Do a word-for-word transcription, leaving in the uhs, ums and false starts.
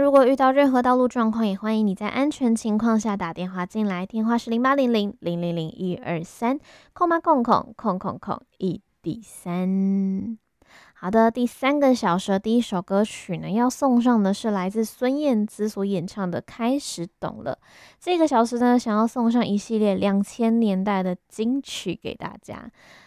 如果遇到任何道路状况，也欢迎你在安全情况下打电话进来，电话是零八零零零零零一二三，空吗空空空空空一第三。好的，第三个小时的第一首歌曲呢，要送上的是来自孙燕姿所演唱的《开始懂了》。这个小时呢，想要送上一系列两千年代的金曲给大家。